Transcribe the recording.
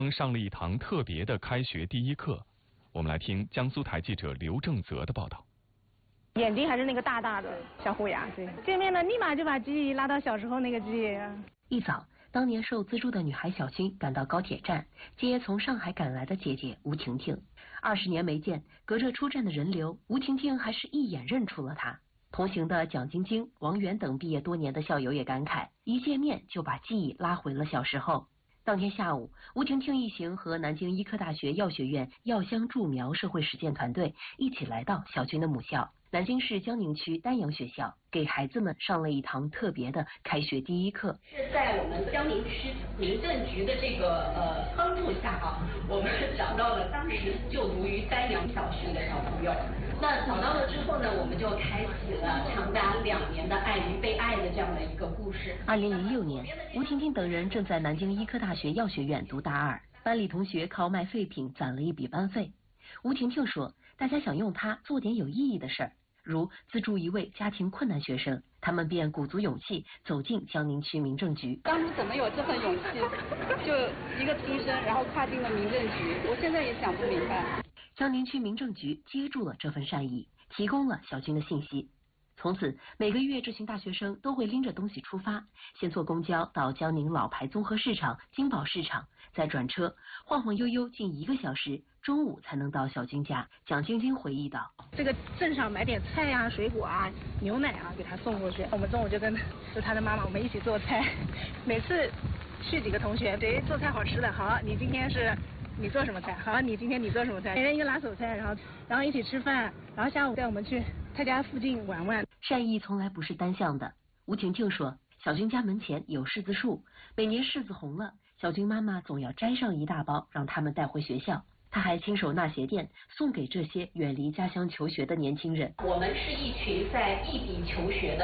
上了一堂特别的开学第一课。我们来听江苏台记者刘正泽的报道。 眼睛还是那个大大的小虎牙，对，见面了立马就把记忆拉到小时候那个记忆。 一早，当年受资助的女孩小军赶到高铁站，接从上海赶来的姐姐吴婷婷。20年没见，隔着出站的人流，吴婷婷还是一眼认出了她。同行的蒋晶晶、王源等毕业多年的校友也感慨，一见面就把记忆拉回了小时候。当天下午，吴婷婷一行和南京医科大学药学院药香助苗社会实践团队一起来到小军的母校南京市江宁区丹阳学校，给孩子们上了一堂特别的开学第一课。 是在我们江宁区民政局的这个帮助下我们找到了当时就读于丹阳小学的小朋友。那找到了之后呢，我们就开启了长达2年的爱与被爱的这样的一个故事。 2006年，吴婷婷等人正在南京医科大学药学院读大2，班里同学靠卖废品攒了一笔班费。吴婷婷说，大家想用它做点有意义的事儿，如资助一位家庭困难学生，他们便鼓足勇气走进江宁区民政局。 当初怎么有这份勇气，就一个听声，然后跨进了民政局，我现在也想不明白。 江宁区民政局接住了这份善意，提供了小军的信息。从此，每个月这群大学生都会拎着东西出发，先坐公交到江宁老牌综合市场、金宝市场，再转车，晃晃悠悠近1个小时，中午才能到小军家。蒋晶晶回忆道：“ 这个镇上买点菜啊、水果啊、牛奶啊，给他送过去。我们中午就跟他的妈妈，我们一起做菜。每次去几个同学，谁做菜好吃的，好，你今天是。”你做什么菜？好，你今天你做什么菜？每人一个拿手菜，然后一起吃饭，然后下午带我们去他家附近玩玩。 善意从来不是单向的。吴婷婷说，小军家门前有柿子树，每年柿子红了，小军妈妈总要摘上一大包，让他们带回学校。她还亲手纳鞋垫，送给这些远离家乡求学的年轻人。 我们是一群在异地求学的